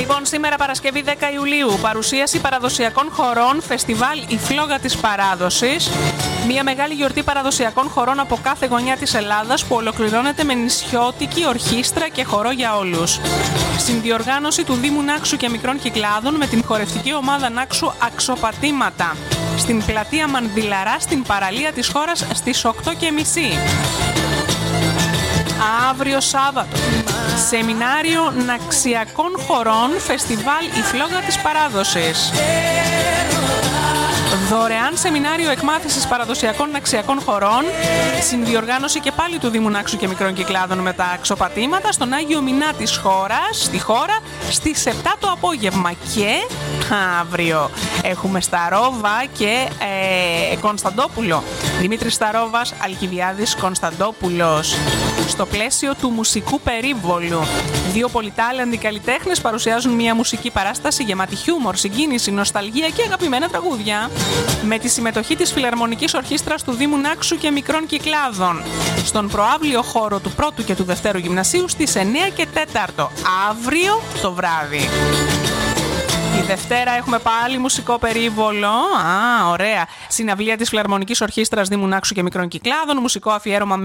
Λοιπόν, σήμερα Παρασκευή 10 Ιουλίου, παρουσίαση παραδοσιακών χορών, φεστιβάλ «Η Φλόγα της Παράδοσης». Μια μεγάλη γιορτή παραδοσιακών χορών από κάθε γωνιά της Ελλάδας που ολοκληρώνεται με νησιώτικη ορχήστρα και χορό για όλους. Συνδιοργάνωση του Δήμου Νάξου και Μικρών Κυκλάδων με την χορευτική ομάδα Νάξου Αξοπατήματα. Στην πλατεία Μανδυλαρά, στην παραλία της χώρας στις 8:30. Αύριο Σάββατο, σεμινάριο ναξιακών χορών, φεστιβάλ «Η Φλόγα της Παράδοσης». Δωρεάν σεμινάριο εκμάθησης παραδοσιακών ναξιακών χορών, συνδιοργάνωση και πάλι του Δήμου Νάξου και Μικρών Κυκλάδων με τα αξοπατήματα στον Άγιο Μινά της χώρας, στη χώρα, στις 7 το απόγευμα. Και αύριο έχουμε Σταρόβα και Κωνσταντόπουλο. Δημήτρης Σταρόβας, Αλκιβιάδης Κωνσταντόπουλος. Στο πλαίσιο του μουσικού περίβολου, δύο πολυτάλαντοι καλλιτέχνες παρουσιάζουν μια μουσική παράσταση γεμάτη χιούμορ, συγκίνηση, νοσταλγία και αγαπημένα τραγούδια. Με τη συμμετοχή της Φιλαρμονικής Ορχήστρας του Δήμου Νάξου και Μικρών Κυκλάδων. Στον προαύλιο χώρο του 1ου και του 2ου Γυμνασίου στις 9 και 4. Αύριο το βράδυ. Τη Δευτέρα έχουμε πάλι μουσικό περίβολο. Ωραία. Συναυλία της Φιλαρμονικής Ορχήστρας Δήμου Νάξου και Μικρών Κυκλάδων. Μουσικό αφιέρωμα